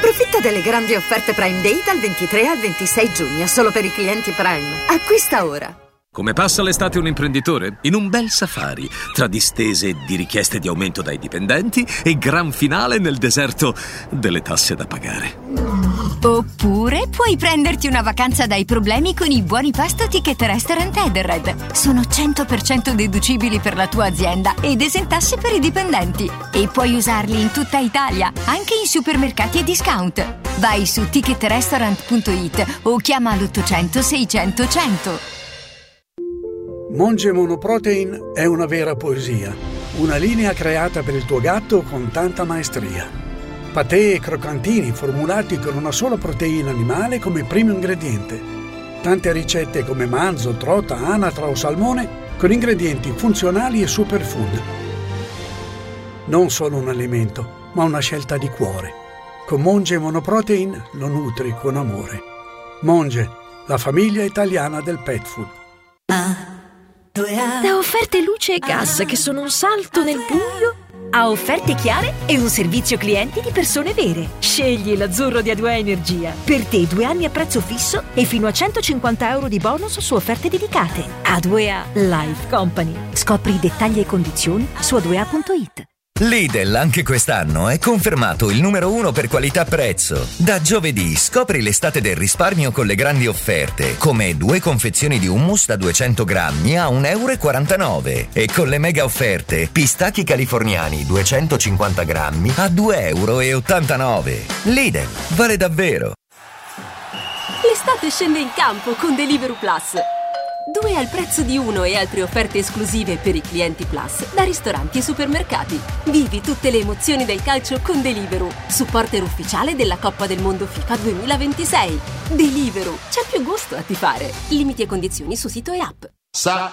Approfitta delle grandi offerte Prime Day dal 23 al 26 giugno, solo per i clienti Prime. Acquista ora. Come passa l'estate un imprenditore? In un bel safari, tra distese di richieste di aumento dai dipendenti e gran finale nel deserto delle tasse da pagare. Oppure puoi prenderti una vacanza dai problemi con i buoni pasto Ticket Restaurant Edenred. Sono 100% deducibili per la tua azienda ed esentasse per i dipendenti. E puoi usarli in tutta Italia, anche in supermercati e discount. Vai su ticketrestaurant.it o chiama l'800 600 100. Monge Monoprotein è una vera poesia, una linea creata per il tuo gatto con tanta maestria. Patè e croccantini formulati con una sola proteina animale come primo ingrediente. Tante ricette come manzo, trota, anatra o salmone con ingredienti funzionali e superfood. Non solo un alimento, ma una scelta di cuore. Con Monge Monoprotein lo nutri con amore. Monge, la famiglia italiana del pet food. Da offerte luce e gas che sono un salto nel buio a offerte chiare e un servizio clienti di persone vere. Scegli l'azzurro di A2A Energia. Per te 2 anni a prezzo fisso e fino a 150 euro di bonus su offerte dedicate. A2A Life Company. Scopri i dettagli e condizioni su a2a.it. Lidl anche quest'anno è confermato il numero 1 per qualità-prezzo. Da giovedì scopri l'estate del risparmio con le grandi offerte, come 2 confezioni di hummus da 200 grammi a 1,49 € e con le mega offerte pistacchi californiani 250 grammi a 2,89 €. Lidl, vale davvero! L'estate scende in campo con Deliveroo Plus. 2 al prezzo di 1 e altre offerte esclusive per i clienti Plus da ristoranti e supermercati. Vivi tutte le emozioni del calcio con Deliveroo, supporter ufficiale della Coppa del Mondo FIFA 2026. Deliveroo, c'è più gusto a tifare. Limiti e condizioni su sito e app.